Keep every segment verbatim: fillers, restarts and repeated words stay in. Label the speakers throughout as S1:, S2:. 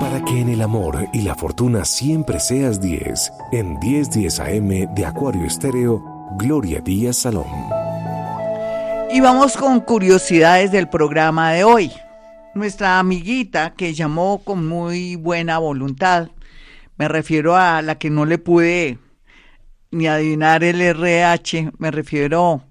S1: Para que en el amor y la fortuna siempre seas diez, en diez diez A M de Acuario Estéreo, Gloria Díaz Salón.
S2: Y vamos con curiosidades del programa de hoy. Nuestra amiguita que llamó con muy buena voluntad, me refiero a la que no le pude ni adivinar el R H, me refiero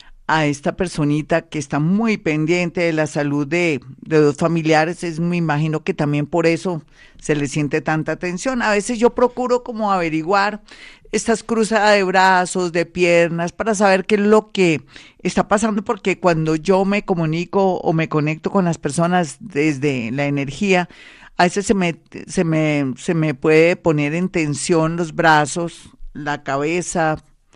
S2: a esta personita que está muy pendiente de la salud de, de dos familiares. Es, me imagino que también por eso se le siente tanta atención. A veces yo procuro como averiguar estas cruzadas de brazos, de piernas, para saber qué es lo que está pasando, porque cuando yo me comunico o me conecto con las personas desde la energía, a veces se me, se me, se me puede poner en tensión los brazos, la cabeza,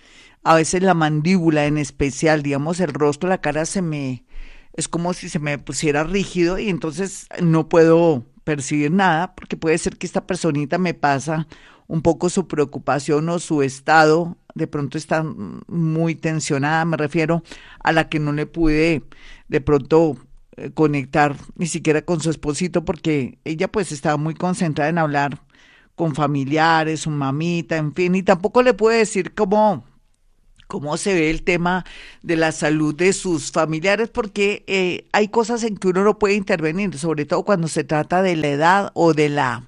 S2: a veces la mandíbula en especial, digamos el rostro, la cara se me, es como si se me pusiera rígido y entonces no puedo percibir nada, porque puede ser que esta personita me pasa un poco su preocupación o su estado, de pronto está muy tensionada, me refiero a la que no le pude de pronto eh, conectar ni siquiera con su esposito, porque ella pues estaba muy concentrada en hablar con familiares, su mamita, en fin, y tampoco le pude decir cómo cómo se ve el tema de la salud de sus familiares, porque eh, hay cosas en que uno no puede intervenir, sobre todo cuando se trata de la edad o de la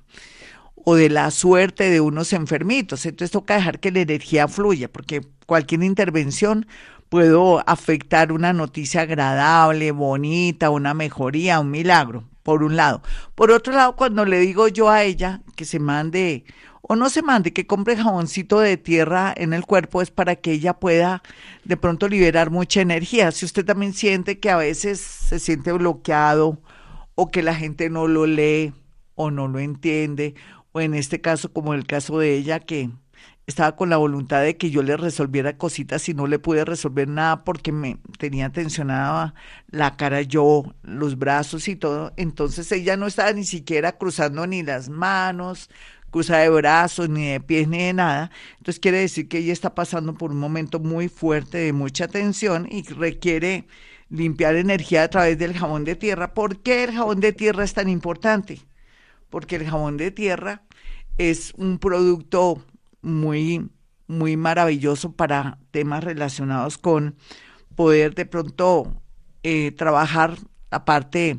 S2: o de la suerte de unos enfermitos. Entonces toca dejar que la energía fluya, porque cualquier intervención puede afectar una noticia agradable, bonita, una mejoría, un milagro, por un lado. Por otro lado, cuando le digo yo a ella que se mande o no se mande, que compre jaboncito de tierra en el cuerpo, es para que ella pueda de pronto liberar mucha energía. Si usted también siente que a veces se siente bloqueado o que la gente no lo lee o no lo entiende, o en este caso como el caso de ella, que estaba con la voluntad de que yo le resolviera cositas y no le pude resolver nada porque me tenía tensionada la cara yo, los brazos y todo, entonces ella no estaba ni siquiera cruzando ni las manos, cruzada de brazos, ni de pies, ni de nada. Entonces quiere decir que ella está pasando por un momento muy fuerte de mucha tensión y requiere limpiar energía a través del jabón de tierra. ¿Por qué el jabón de tierra es tan importante? Porque el jabón de tierra es un producto muy, muy maravilloso para temas relacionados con poder de pronto eh, trabajar la parte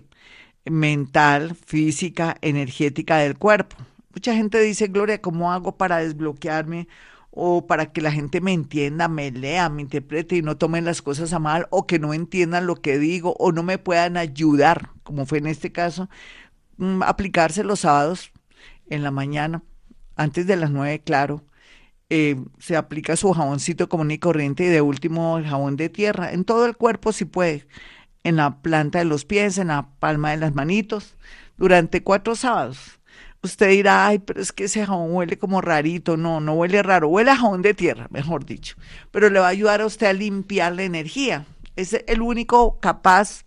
S2: mental, física, energética del cuerpo. Mucha gente dice, Gloria, ¿cómo hago para desbloquearme o para que la gente me entienda, me lea, me interprete y no tomen las cosas a mal, o que no entiendan lo que digo o no me puedan ayudar, como fue en este caso? Mm, aplicarse los sábados en la mañana, antes de las nueve, claro, eh, se aplica su jaboncito común y corriente y de último el jabón de tierra, en todo el cuerpo si puede, en la planta de los pies, en la palma de las manitos, durante cuatro sábados. Usted dirá, ay, pero es que ese jabón huele como rarito. No, no huele raro, huele a jabón de tierra, mejor dicho. Pero le va a ayudar a usted a limpiar la energía. Es el único capaz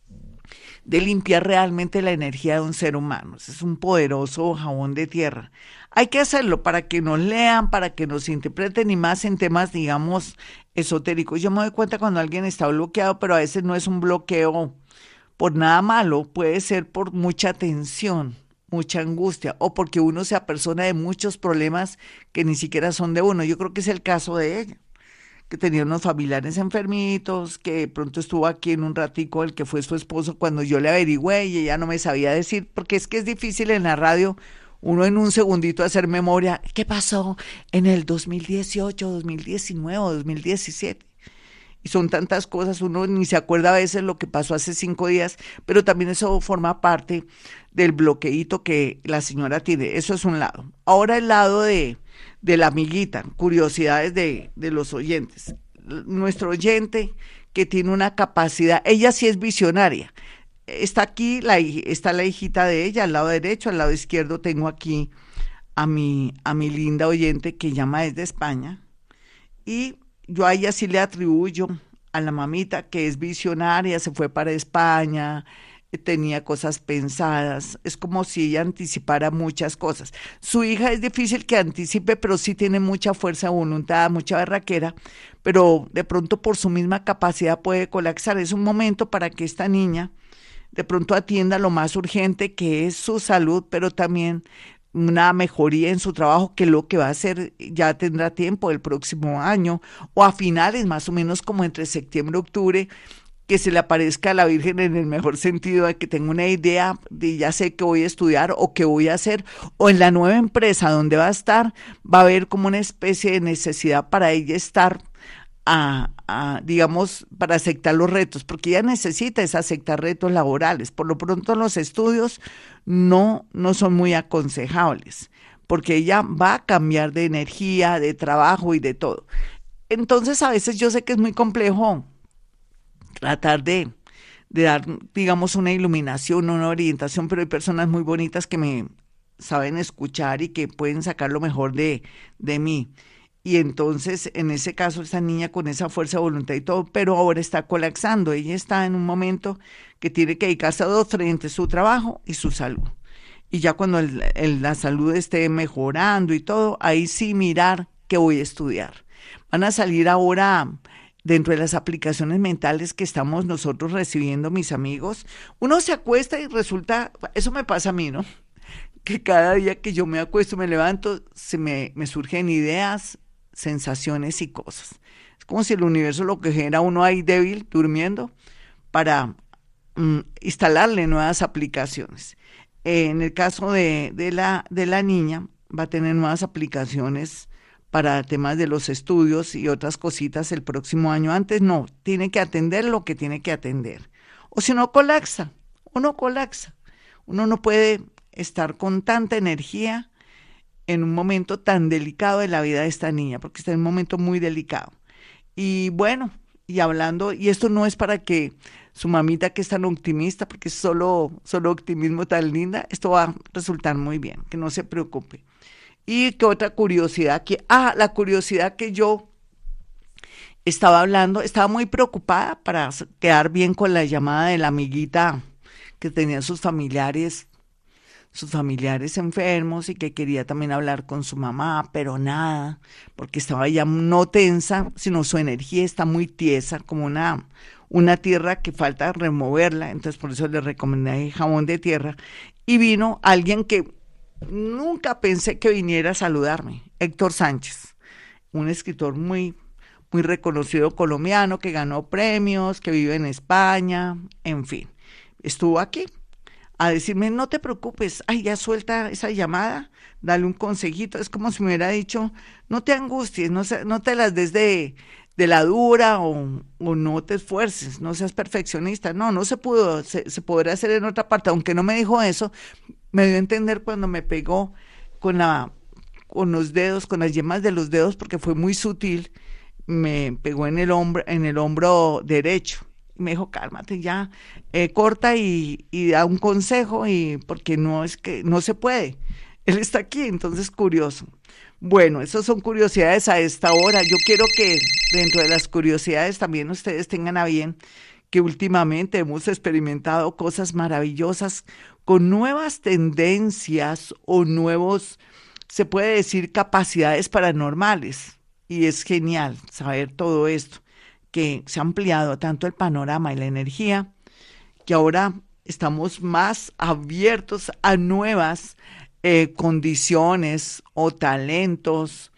S2: de limpiar realmente la energía de un ser humano. Ese es un poderoso jabón de tierra. Hay que hacerlo para que nos lean, para que nos interpreten, y más en temas, digamos, esotéricos. Yo me doy cuenta cuando alguien está bloqueado, pero a veces no es un bloqueo por nada malo, puede ser por mucha tensión, mucha angustia, o porque uno sea persona de muchos problemas que ni siquiera son de uno. Yo creo que es el caso de ella, que tenía unos familiares enfermitos, que de pronto estuvo aquí en un ratico el que fue su esposo cuando yo le averigüé y ella no me sabía decir, porque es que es difícil en la radio uno en un segundito hacer memoria, ¿qué pasó en el dos mil dieciocho, dos mil diecinueve, dos mil diecisiete? Y son tantas cosas, uno ni se acuerda a veces lo que pasó hace cinco días, pero también eso forma parte del bloqueíto que la señora tiene. Eso es un lado. Ahora el lado de, de la amiguita, curiosidades de, de los oyentes. Nuestro oyente que tiene una capacidad, ella sí es visionaria. Está aquí, la, está la hijita de ella, al lado derecho, al lado izquierdo tengo aquí a mi, a mi linda oyente que llama desde España, y yo a ella sí le atribuyo, a la mamita, que es visionaria, se fue para España, tenía cosas pensadas, es como si ella anticipara muchas cosas. Su hija es difícil que anticipe, pero sí tiene mucha fuerza de voluntad, mucha berraquera, pero de pronto por su misma capacidad puede colapsar. Es un momento para que esta niña de pronto atienda lo más urgente, que es su salud, pero también una mejoría en su trabajo, que lo que va a hacer ya tendrá tiempo el próximo año, o a finales, más o menos como entre septiembre y octubre, que se le aparezca a la Virgen en el mejor sentido, de que tenga una idea de ya sé que voy a estudiar o qué voy a hacer, o en la nueva empresa donde va a estar, va a haber como una especie de necesidad para ella estar a, a, digamos, para aceptar los retos, porque ella necesita es aceptar retos laborales. Por lo pronto los estudios no, no son muy aconsejables, porque ella va a cambiar de energía, de trabajo y de todo. Entonces a veces yo sé que es muy complejo tratar de, de dar, digamos, una iluminación, una orientación, pero hay personas muy bonitas que me saben escuchar y que pueden sacar lo mejor de, de mí. Y entonces, en ese caso, esta niña con esa fuerza de voluntad y todo, pero ahora está colapsando. Ella está en un momento que tiene que dedicarse a dos frentes, su trabajo y su salud. Y ya cuando el, el, la salud esté mejorando y todo, ahí sí mirar qué voy a estudiar. Van a salir ahora, dentro de las aplicaciones mentales que estamos nosotros recibiendo, mis amigos, uno se acuesta y resulta, eso me pasa a mí, ¿no? Que cada día que yo me acuesto, me levanto, se me, me surgen ideas, sensaciones y cosas. Es como si el universo lo que genera uno ahí débil, durmiendo, para mm, instalarle nuevas aplicaciones. Eh, en el caso de, de, la, de la niña, va a tener nuevas aplicaciones para temas de los estudios y otras cositas el próximo año. Antes no, tiene que atender lo que tiene que atender. O si no, colapsa, uno colapsa. Uno no puede estar con tanta energía en un momento tan delicado de la vida de esta niña, porque está en un momento muy delicado. Y bueno, y hablando, y esto no es para que su mamita, que es tan optimista, porque es solo, solo optimismo tan linda, esto va a resultar muy bien, que no se preocupe. Y que otra curiosidad, que, ah, la curiosidad que yo estaba hablando, estaba muy preocupada para quedar bien con la llamada de la amiguita que tenía sus familiares sus familiares enfermos y que quería también hablar con su mamá, pero nada, porque estaba ya no tensa, sino su energía está muy tiesa, como una, una tierra que falta removerla. Entonces por eso le recomendé el jabón de tierra, y vino alguien que nunca pensé que viniera a saludarme, Héctor Sánchez, un escritor muy, muy reconocido colombiano, que ganó premios, que vive en España, en fin, estuvo aquí a decirme, no te preocupes, ay, ya suelta esa llamada, dale un consejito. Es como si me hubiera dicho, no te angusties, no, se, no te las des de, de la dura, o, o no te esfuerces, no seas perfeccionista. No, no se pudo, se, se podrá hacer en otra parte, aunque no me dijo eso, me dio a entender cuando me pegó con, la, con los dedos, con las yemas de los dedos, porque fue muy sutil, me pegó en el hombro, en el hombro derecho. Me dijo, cálmate ya, eh, corta y, y da un consejo, y porque no es que no se puede. Él está aquí, entonces curioso. Bueno, esas son curiosidades a esta hora. Yo quiero que dentro de las curiosidades también ustedes tengan a bien que últimamente hemos experimentado cosas maravillosas con nuevas tendencias o nuevos, se puede decir, capacidades paranormales. Y es genial saber todo esto, que se ha ampliado tanto el panorama y la energía, que ahora estamos más abiertos a nuevas eh, condiciones o talentos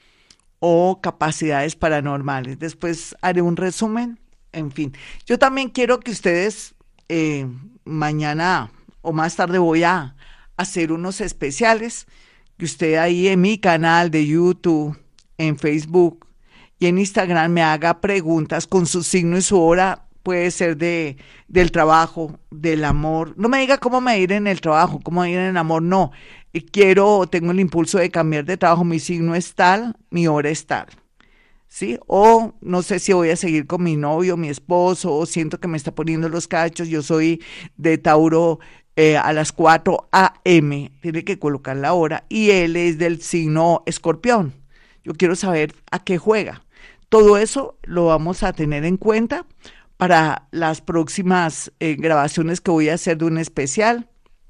S2: o capacidades paranormales. Después haré un resumen, en fin. Yo también quiero que ustedes eh, mañana o más tarde voy a hacer unos especiales, que usted ahí en mi canal de YouTube, en Facebook y en Instagram me haga preguntas con su signo y su hora. Puede ser de del trabajo, del amor. No me diga cómo me ir en el trabajo, cómo me ir en el amor, no. Quiero, tengo el impulso de cambiar de trabajo, mi signo es tal, mi hora es tal, ¿sí? O no sé si voy a seguir con mi novio, mi esposo, o siento que me está poniendo los cachos. Yo soy de Tauro, eh, a las cuatro a eme, tiene que colocar la hora, y él es del signo Escorpión. Yo quiero saber a qué juega. Todo eso lo vamos a tener en cuenta para las próximas eh, grabaciones que voy a hacer de un especial,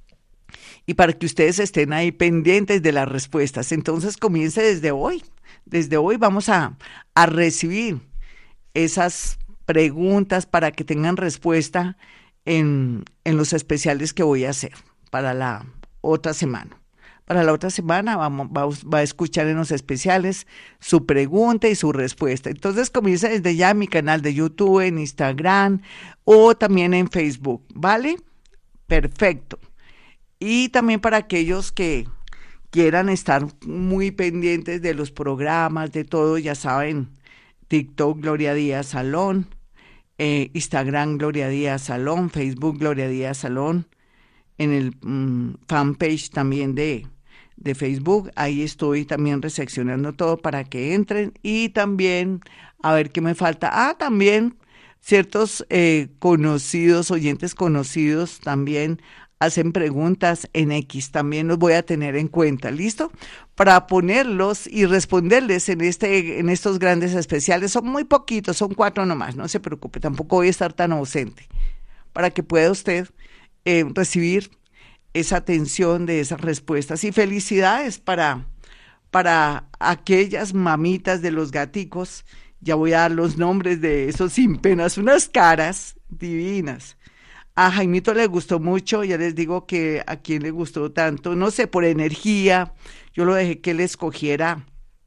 S2: y para que ustedes estén ahí pendientes de las respuestas. Entonces comience desde hoy. Desde hoy vamos a, a recibir esas preguntas para que tengan respuesta en, en los especiales que voy a hacer para la otra semana. Para la otra semana vamos, va, va a escuchar en los especiales su pregunta y su respuesta. Entonces comienza desde ya en mi canal de YouTube, en Instagram o también en Facebook, ¿vale? Perfecto. Y también para aquellos que quieran estar muy pendientes de los programas, de todo, ya saben, TikTok Gloria Díaz Salón, eh, Instagram Gloria Díaz Salón, Facebook Gloria Díaz Salón, en el mmm, fanpage también de, de Facebook, ahí estoy también reseccionando todo para que entren y también, a ver qué me falta, ah, también ciertos eh, conocidos, oyentes conocidos también hacen preguntas en X, también los voy a tener en cuenta, ¿listo? Para ponerlos y responderles en, este, en estos grandes especiales, son muy poquitos, son cuatro nomás, no se preocupe, tampoco voy a estar tan ausente, para que pueda usted eh, recibir esa atención de esas respuestas. Y felicidades para, para aquellas mamitas de los gaticos, ya voy a dar los nombres de esos sin penas, unas caras divinas. A Jaimito le gustó mucho, ya les digo que a quien le gustó tanto, no sé, por energía, yo lo dejé que él escogiera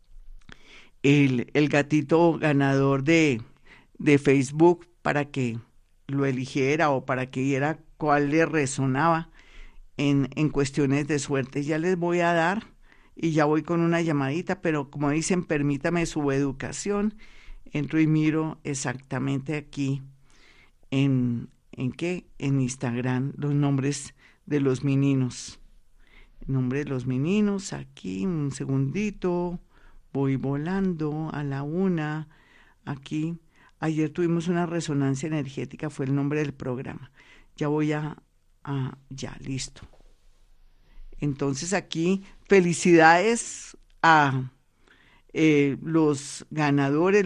S2: el, el gatito ganador de, de Facebook para que lo eligiera o para que viera cuál le resonaba en, en cuestiones de suerte. Ya les voy a dar y ya voy con una llamadita, pero como dicen, permítame su educación, entro y miro exactamente aquí en... ¿En qué? En Instagram, los nombres de los meninos. El nombre de los meninos, aquí, un segundito, voy volando a la una, aquí. Ayer tuvimos una resonancia energética, fue el nombre del programa. Ya voy a, a ya, listo. Entonces aquí, felicidades a eh, los ganadores,